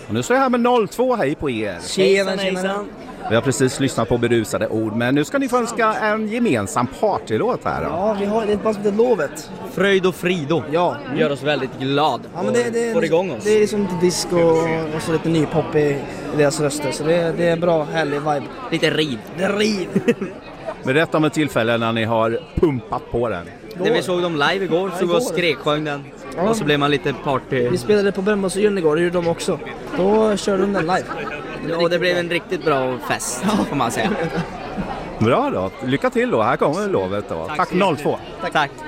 Och nu står jag här med 02, hej på er. Tjena. Vi har precis lyssnat på berusade ord, men nu ska ni få önska en gemensam partylåt här då. Ja, vi har ett band som heter Lovet. Fröjd och Frido. Ja. Gör oss väldigt glad. Ja, men det får igång oss. Det är liksom lite disco och så lite ny pop i deras röster. Så det är bra, härlig vibe. Lite riv. Det är riv. Berätta om ett tillfälle när ni har pumpat på den. När vi såg dem live igår så och skrek den. Ja. Och så blev man lite party. Vi spelade på Brännbollsön igår, det gjorde de också. Då körde de den live. Ja, det blev en riktigt bra fest, får man säga. Bra då, lycka till då, här kommer Lovet då. Tack 02. Tack.